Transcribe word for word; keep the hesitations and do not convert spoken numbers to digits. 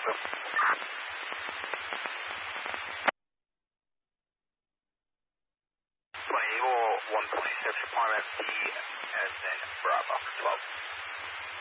Delta. twenty Eagle, one twenty-six, appointment B as in Bravo, twelve.